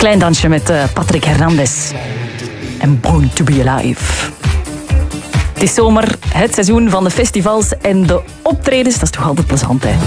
Klein dansje met Patrick Hernandez. En Born to be Alive. Het is zomer, het seizoen van de festivals en de optredens. Dat is toch altijd plezant, hè?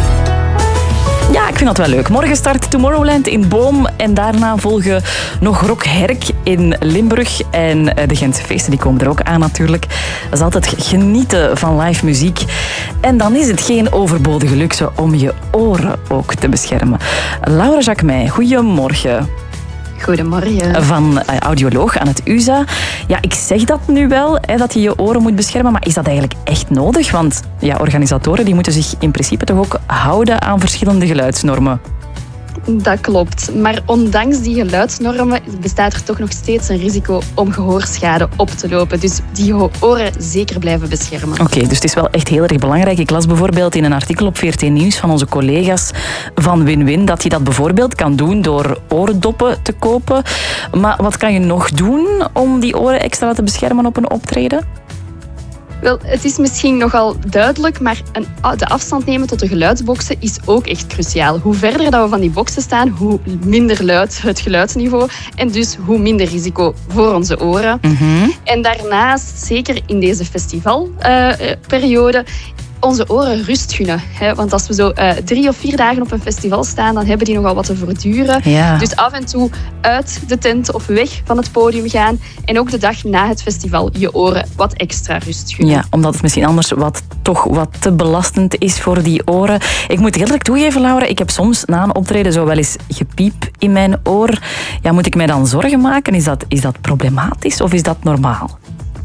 Ja, ik vind dat wel leuk. Morgen start Tomorrowland in Boom en daarna volgen nog Rock Herk in Limburg. En de Gentse feesten die komen er ook aan natuurlijk. Dat is altijd genieten van live muziek. En dan is het geen overbodige luxe om je oren ook te beschermen. Laura Jacquemij, goedemorgen. Goedemorgen. Van audioloog aan het UZA. Ja, ik zeg dat nu wel, hè, dat je je oren moet beschermen, maar is dat eigenlijk echt nodig? Want ja, organisatoren die moeten zich in principe toch ook houden aan verschillende geluidsnormen. Dat klopt. Maar ondanks die geluidsnormen bestaat er toch nog steeds een risico om gehoorschade op te lopen. Dus die oren zeker blijven beschermen. Oké, dus het is wel echt heel erg belangrijk. Ik las bijvoorbeeld in een artikel op VRT Nieuws van onze collega's van Win-Win dat je dat bijvoorbeeld kan doen door oordoppen te kopen. Maar wat kan je nog doen om die oren extra te beschermen op een optreden? Wel, het is misschien nogal duidelijk, maar de afstand nemen tot de geluidsboxen is ook echt cruciaal. Hoe verder dat we van die boxen staan, hoe minder luid het geluidsniveau en dus hoe minder risico voor onze oren. Mm-hmm. En daarnaast, zeker in deze festivalperiode, onze oren rust gunnen. Hè? Want als we zo 3 of 4 dagen op een festival staan, dan hebben die nogal wat te verduren. Ja. Dus af en toe uit de tent of weg van het podium gaan. En ook de dag na het festival je oren wat extra rust gunnen. Ja, omdat het misschien anders toch wat te belastend is voor die oren. Ik moet heel eerlijk toegeven, Laura, ik heb soms na een optreden zo wel eens gepiep in mijn oor. Ja, moet ik mij dan zorgen maken? Is dat problematisch of is dat normaal?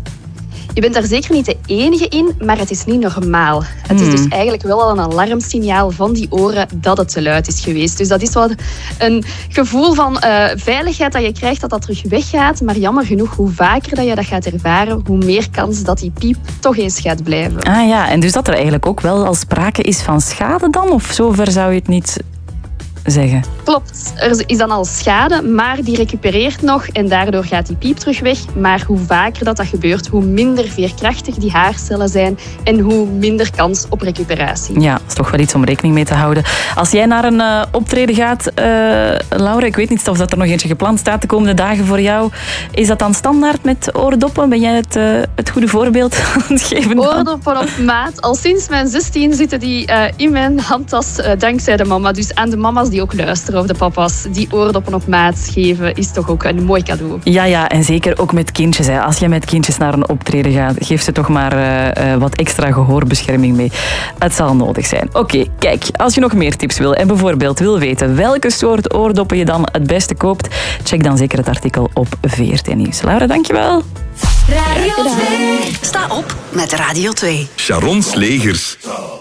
Je bent daar zeker niet de enige in, maar het is niet normaal. Het is dus eigenlijk wel al een alarmsignaal van die oren dat het te luid is geweest. Dus dat is wel een gevoel van veiligheid dat je krijgt, dat terug weggaat. Maar jammer genoeg, hoe vaker dat je dat gaat ervaren, hoe meer kans dat die piep toch eens gaat blijven. Ah ja, en dus dat er eigenlijk ook wel al sprake is van schade dan? Of zover zou je het niet zeggen? Klopt, er is dan al schade, maar die recupereert nog en daardoor gaat die piep terug weg. Maar hoe vaker dat gebeurt, hoe minder veerkrachtig die haarcellen zijn en hoe minder kans op recuperatie. Ja, dat is toch wel iets om rekening mee te houden. Als jij naar een optreden gaat, Laura, ik weet niet of dat er nog eentje gepland staat de komende dagen voor jou. Is dat dan standaard met oordoppen? Ben jij het goede voorbeeld aan het geven? Oordoppen op maat. Al sinds mijn 16 zitten die in mijn handtas, dankzij de mama. Dus aan de mama's die ook luisteren, of de papa's, die oordoppen op maat geven, is toch ook een mooi cadeau. Ja, en zeker ook met kindjes. Hè. Als je met kindjes naar een optreden gaat, geef ze toch maar wat extra gehoorbescherming mee. Het zal nodig zijn. Oké, kijk, als je nog meer tips wil en bijvoorbeeld wil weten welke soort oordoppen je dan het beste koopt, check dan zeker het artikel op VRT Nieuws. Laura, dankjewel. Radio 2. Sta op met Radio 2. Sharon Slegers.